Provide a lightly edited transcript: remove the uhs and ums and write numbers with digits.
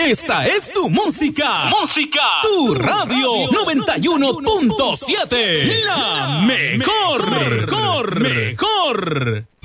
Esta es tu música. Tu radio 91.7. La mejor.